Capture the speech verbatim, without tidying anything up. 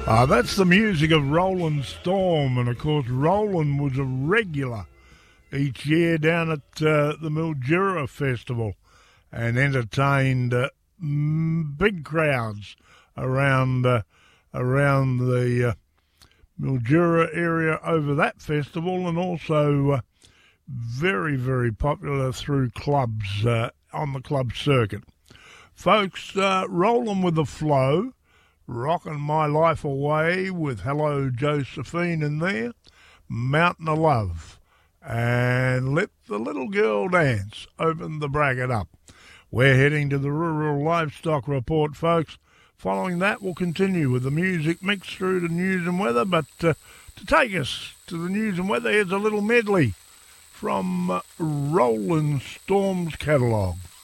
Uh, that's the music of Roland Storm, and of course Roland was a regular each year down at uh, the Mildura Festival and entertained uh, mm, big crowds around uh, around the uh, Mildura area over that festival, and also uh, very, very popular through clubs uh, on the club circuit. Folks, uh, rolling with the flow, rocking my life away with Hello Josephine in there, Mountain of Love, and Let the Little Girl Dance. Open the bracket up. We're heading to the Rural Livestock Report, folks. Following that, we'll continue with the music mix through to news and weather, but uh, to take us to the news and weather, here's a little medley from uh, Roland Storm's catalogue.